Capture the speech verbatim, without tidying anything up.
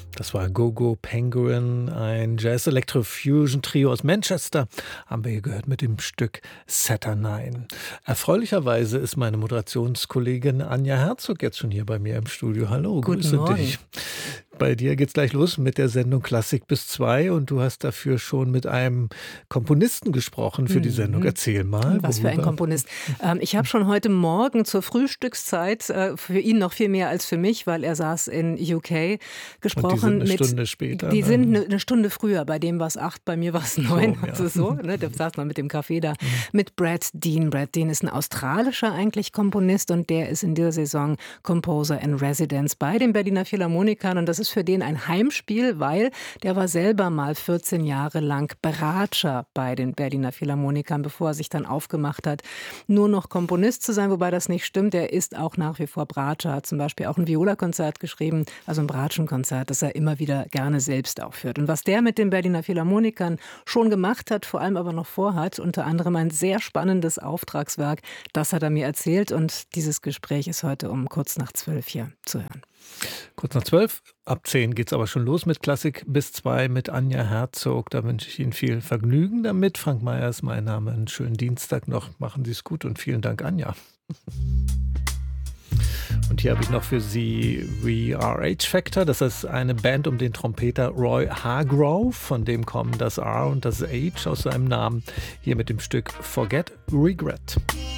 Das war Go-Go Penguin, ein Jazz-Electro-Fusion-Trio aus Manchester, haben wir hier gehört mit dem Stück Saturnine. Erfreulicherweise ist meine Moderationskollegin Anja Herzog jetzt schon hier bei mir im Studio. Hallo, Guten grüße Morgen. dich. Bei dir geht's gleich los mit der Sendung Klassik bis zwei und du hast dafür schon mit einem Komponisten gesprochen für die Sendung. Erzähl mal. Was für ein worüber? Komponist. Ähm, ich habe schon heute Morgen zur Frühstückszeit, äh, für ihn noch viel mehr als für mich, weil er saß in U K, gesprochen. Und die sind eine mit, Stunde später. Die ne? sind eine, eine Stunde früher. Bei dem war es acht, bei mir war es neun. So, ja. Also so, ne? Der saß noch mit dem Kaffee da. Mit Brad Dean. Brad Dean ist ein australischer eigentlich Komponist und der ist in dieser Saison Composer in Residence bei den Berliner Philharmonikern. Und das ist für den ein Heimspiel, weil der war selber mal vierzehn Jahre lang Berater bei den Berliner Philharmonikern, bevor er sich dann aufgemacht hat, nur noch Komponist zu sein, wobei das nicht stimmt. Er ist auch nach wie vor Bratscher, hat zum Beispiel auch ein Viola-Konzert geschrieben, also ein Bratschenkonzert, das er immer wieder gerne selbst aufführt. Und was der mit den Berliner Philharmonikern schon gemacht hat, vor allem aber noch vorhat, unter anderem ein sehr spannendes Auftragswerk, das hat er mir erzählt und dieses Gespräch ist heute um kurz nach zwölf hier zu hören. Kurz nach zwölf, ab zehn geht es aber schon los mit Klassik bis zwei mit Anja Herzog. Da wünsche ich Ihnen viel Vergnügen damit. Frank Meyer ist mein Name. Einen schönen Dienstag noch. Machen Sie es gut und vielen Dank, Anja. Und hier habe ich noch für Sie We Are H-Factor. Das ist eine Band um den Trompeter Roy Hargrove. Von dem kommen das R und das H aus seinem Namen. Hier mit dem Stück Forget Regret.